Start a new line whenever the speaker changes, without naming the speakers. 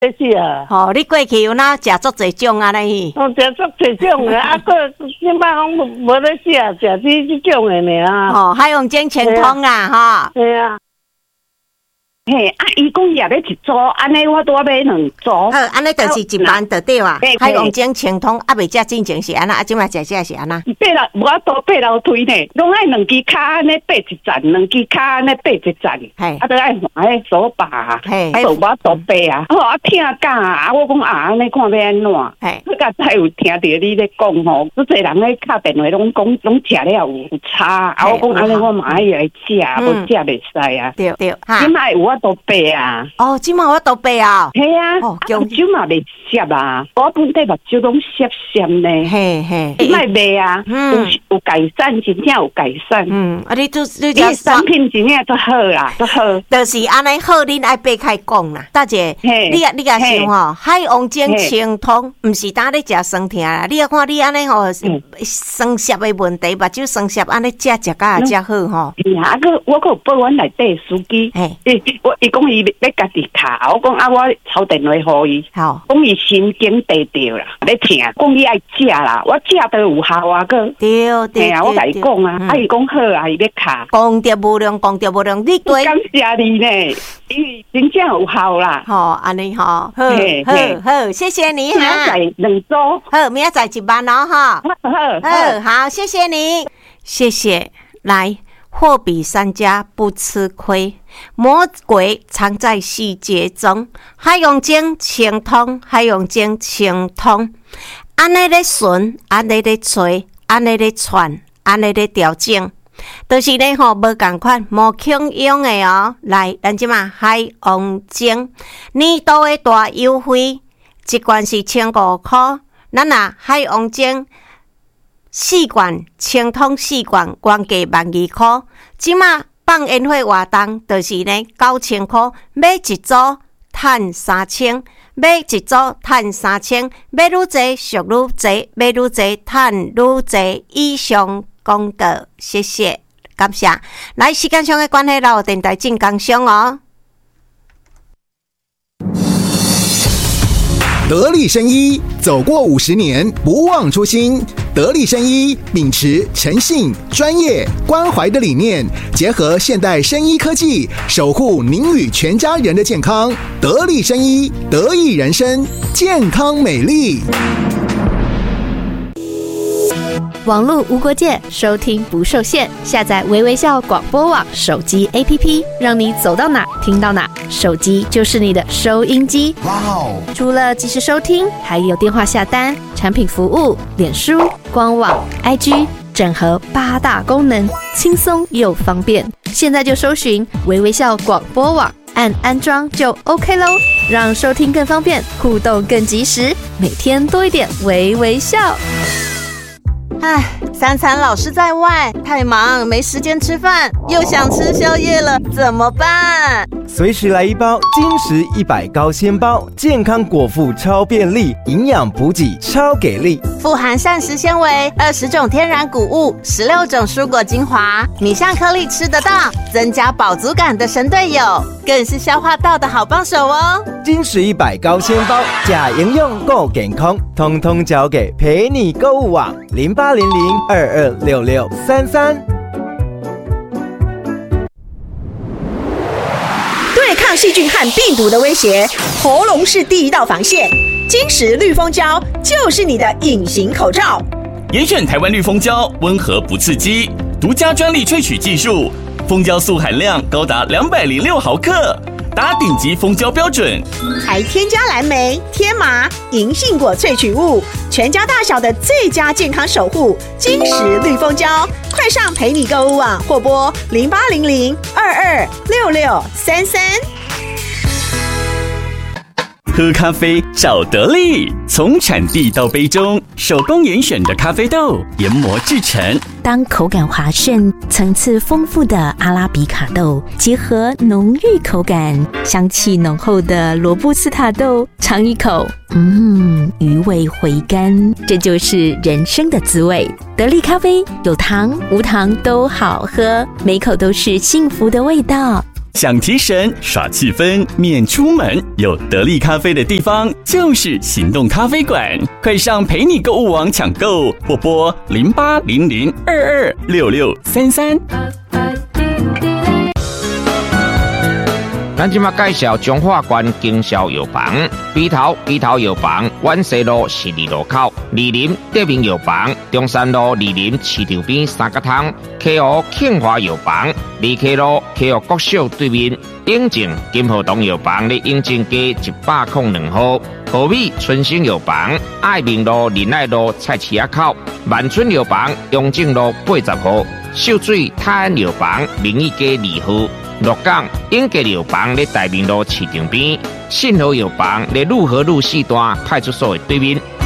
是啊。
哦，你过去有哪食足侪种啊？你？
我食足侪种的，啊，个即摆讲无咧食即种的尔。
哦，海洋精清通啦，哈。
对啊。嘿，啊，伊讲也咧一组，安尼我多买2组。
好，安尼就是一万就对啊。海洋精清通啊，未食进前是安那，啊，即摆食是安那。
我多8楼推呢，拢爱2支卡安尼爬一站，2支卡安尼爬一站。嘿，啊，都爱换迄手把。嘿，我多爬啊，我听讲啊，我讲啊，安尼看要安怎？嘿，我甲才有听到你咧讲吼，足侪人咧敲电话拢讲拢食了有差，啊，我讲安尼我嘛爱来食，无食袂使啊。对对，哈。今摆有我多爬啊！
哦，即马我都爬啊！
系啊，目睭嘛袂涩啊，我本地目睭拢涩涩呢。嘿嘿，莫卖啊，有改善，真正有改善。啊，你产品真正都好啦，都好。
就是安尼好，恁爱爬开讲啦。大姐，你甲想吼，海王精清通，毋是单咧食酸甜啦。你啊看你安尼吼，酸涩的问题，目睭酸涩，安尼食甲好吼。
啊，我有报阮内底司机，伊讲伊要家己卡，我讲啊，我抄电话互伊，讲伊神经地着啦，咧听，讲伊爱食啦，我食都有效啊个。对啊，我甲伊讲啊，啊伊讲好啊，伊要卡。
讲着无量，你对。
感谢你呢，伊真正有效啦。
吼，安尼吼，好，谢谢你哈。
明仔2组，
好，明仔1万哦哈。好，谢谢你，谢谢，来。货比三家不吃亏，魔鬼藏在细节中。海洋精清通，海洋精清通，安尼咧顺，安尼咧吹，安尼咧传，安尼咧调整，就是咧吼无共款，无轻用的哦。来，咱即嘛海洋精年度的大优惠，一罐是1500块，咱若海洋精。4罐清通4罐，原价12000块，即马放烟火活动，就是呢9000块，买一组赚3000，买一组赚3000，买愈济俗愈济，买愈济赚愈济。以上广告，谢谢，感谢。来，时间上的关系，เรา电台进工商哦。
得力生医走过50年，不忘初心。得力生医秉持诚信、专业、关怀的理念，结合现代生医科技，守护您与全家人的健康。得力生医，得益人生，健康美丽。
网络无国界，收听不受限。下载微微笑广播网手机 APP， 让你走到哪听到哪，手机就是你的收音机。哇哦！除了即时收听，还有电话下单、产品服务、脸书、官网、IG， 整合8大功能，轻松又方便。现在就搜寻微微笑广播网，按安装就 OK 咯，让收听更方便，互动更及时，每天多一点微微笑。
唉，3餐老是在外，太忙没时间吃饭，又想吃宵夜了，怎么办？
随时来一包金石100高纤包，健康果腹超便利，营养补给超给力，
富含膳食纤维、20种天然谷物、16种蔬果精华，米香颗粒吃得到，增加饱足感的神队友，更是消化道的好帮手哦。
金石100高纤包，假营养够健康，通通交给陪你购物网0800226633。
对抗细菌和病毒的威胁，喉咙是第一道防线。金石绿蜂胶就是你的隐形口罩。
严选台湾绿蜂胶，温和不刺激，独家专利萃取技术，蜂胶素含量高达206毫克，达顶级蜂胶标准，
还添加蓝莓、天麻、银杏果萃取物，全家大小的最佳健康守护。金石绿蜂胶，快上陪你购物网或拨0800226633。
喝咖啡找得力，从产地到杯中，手工严选的咖啡豆研磨制成。
当口感滑顺、层次丰富的阿拉比卡豆结合浓郁口感、香气浓厚的罗布斯塔豆，尝一口，余味回甘，这就是人生的滋味。得力咖啡有糖无糖都好喝，每口都是幸福的味道。
想提神耍气氛免出门，有得力咖啡的地方就是行动咖啡馆，快上陪你购物网抢购，或拨0800226633。
咱即马介绍中华关经销药房，鼻头药房，万西路12路口，二林德明药房，中山路二林市场边三角塘，KO 庆华药房，2K 路 KO 国小对面，永靖金河东药房咧永靖街102号，和美春兴药房，爱民路仁爱路菜市仔口，万春药房永靖路80号，秀水泰安药房明义街2号。鹿港永吉药房咧大明路市场边，信和药房咧路和路4段派出所的对面，